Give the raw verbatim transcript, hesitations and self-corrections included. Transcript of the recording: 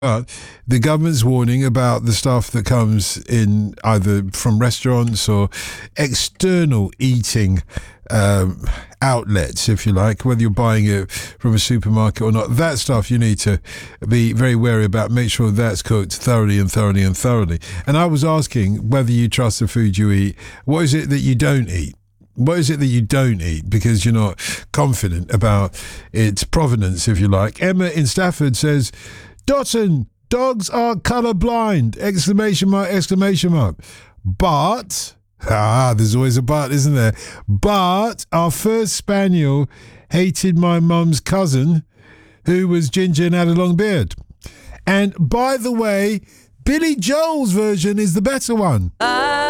But the government's warning about the stuff that comes in either from restaurants or external eating um, outlets, if you like, whether you're buying it from a supermarket or not, that stuff you need to be very wary about. Make sure that's cooked thoroughly and thoroughly and thoroughly. And I was asking whether you trust the food you eat. What is it that you don't eat? What is it that you don't eat because you're not confident about its provenance, if you like? Emma in Stafford says, Dotton, dogs are colourblind! Exclamation mark, exclamation mark. But, ah, there's always a but, isn't there? But our first spaniel hated my mum's cousin, who was ginger and had a long beard. And by the way, Billy Joel's version is the better one.